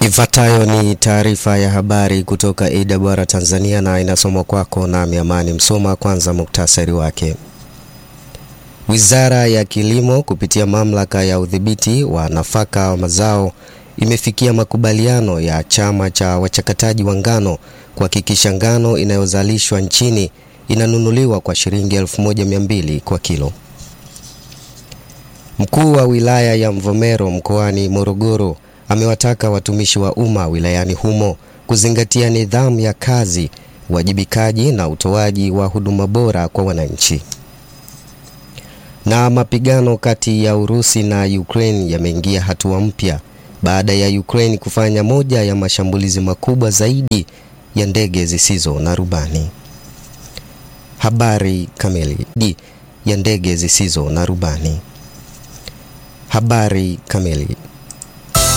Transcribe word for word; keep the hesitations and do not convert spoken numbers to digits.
Ifuatayo ni taarifa ya habari kutoka A W R Tanzania na inasomwa kwako na Amani Msoma. Kwanza muktasari wake. Wizara ya Kilimo kupitia mamlaka ya udhibiti wa nafaka wa mazao imefikia makubaliano ya chama cha wachakataji wa ngano kuhakikisha ngano inayozalishwa nchini inanunuliwa kwa shilingi elfu moja mia mbili kwa kilo. Mkuu wa wilaya ya Mvomero mkoani Morogoro amewataka watumishi wa umma wilayani humo kuzingatia nidhamu ya kazi, wajibikaji na utoaji wa huduma bora kwa wananchi. Na mapigano kati ya Urusi na Ukraine yameingia hatua mpya baada ya Ukraine kufanya moja ya mashambulizi makubwa zaidi ya ndege zisizo na rubani. Habari kamili ya ndege zisizo na rubani. Habari kamili.